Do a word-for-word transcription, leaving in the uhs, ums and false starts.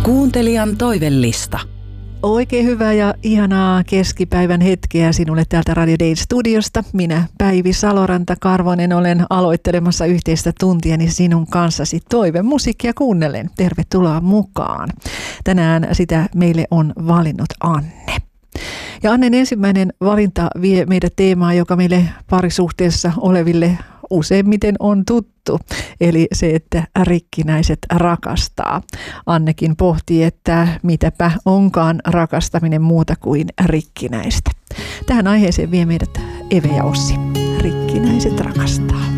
Kuuntelijan toivellista. Oikein hyvää ja ihanaa keskipäivän hetkeä sinulle täältä Radio Dayn studiosta. Minä Päivi Saloranta-Karvonen olen aloittelemassa yhteistä tuntiani sinun kanssasi toivemusiikkia kuunnellen. Tervetuloa mukaan. Tänään sitä meille on valinnut Anne. Ja Annen ensimmäinen valinta vie meidät teemaan, joka meille parisuhteessa oleville useimmiten on tuttu, eli se, että rikkinäiset rakastaa. Annekin pohtii, että mitäpä onkaan rakastaminen muuta kuin rikkinäistä. Tähän aiheeseen vie meidät Eve ja Ossi. Rikkinäiset rakastaa.